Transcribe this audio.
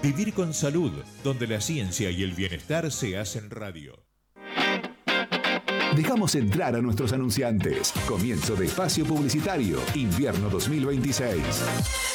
Vivir con salud, donde la ciencia y el bienestar se hacen radio. Dejamos entrar a nuestros anunciantes. Comienzo de espacio publicitario, invierno 2026.